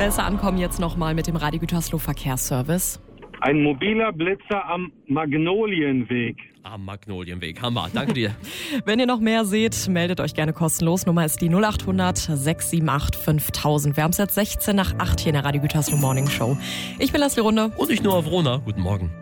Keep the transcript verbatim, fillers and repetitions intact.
Besser ankommen jetzt nochmal mit dem Radio Gütersloh Verkehrsservice. Ein mobiler Blitzer am Magnolienweg. Am Magnolienweg. Hammer. Danke dir. Wenn ihr noch mehr seht, meldet euch gerne kostenlos. Nummer ist die null acht hundert sechs sieben acht fünftausend. Wir haben es jetzt sechzehn nach acht hier in der Radio Gütersloh Morning Show. Ich bin Leslie Runde. Und ich nur auf Rona. Guten Morgen.